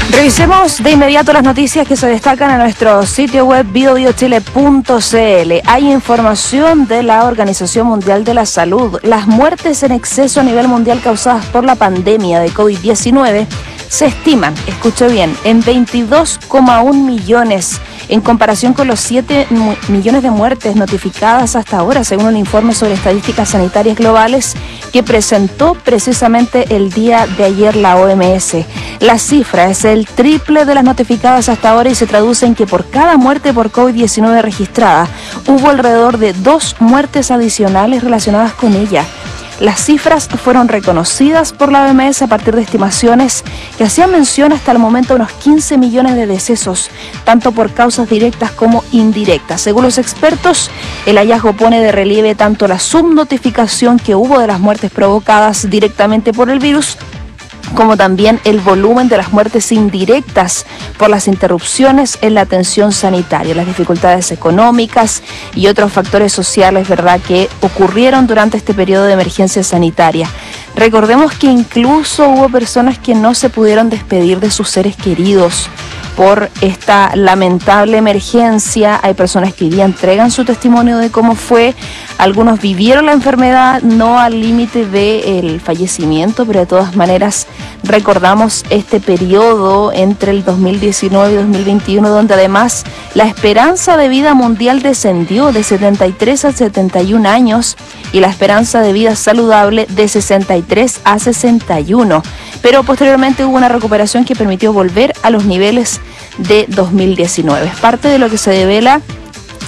Revisemos de inmediato las noticias que se destacan en nuestro sitio web biobiochile.cl. Hay información de la Organización Mundial de la Salud. Las muertes en exceso a nivel mundial causadas por la pandemia de COVID-19 se estiman, escuche bien, en 22,1 millones, en comparación con los 7 millones de muertes notificadas hasta ahora, según un informe sobre estadísticas sanitarias globales que presentó precisamente el día de ayer la OMS. La cifra es el triple de las notificadas hasta ahora y se traduce en que por cada muerte por COVID-19 registrada, hubo alrededor de 2 muertes adicionales relacionadas con ella. Las cifras fueron reconocidas por la OMS a partir de estimaciones que hacían mención hasta el momento a unos 15 millones de decesos, tanto por causas directas como indirectas. Según los expertos, el hallazgo pone de relieve tanto la subnotificación que hubo de las muertes provocadas directamente por el virus, como también el volumen de las muertes indirectas por las interrupciones en la atención sanitaria, las dificultades económicas y otros factores sociales, ¿verdad?, que ocurrieron durante este periodo de emergencia sanitaria. Recordemos que incluso hubo personas que no se pudieron despedir de sus seres queridos por esta lamentable emergencia. Hay personas que hoy día entregan su testimonio de cómo fue. Algunos vivieron la enfermedad, no al límite del fallecimiento, pero de todas maneras recordamos este periodo entre el 2019 y 2021, donde además la esperanza de vida mundial descendió de 73 a 71 años y la esperanza de vida saludable de 63 a 61. Pero posteriormente hubo una recuperación que permitió volver a los niveles de 2019. Es parte de lo que se devela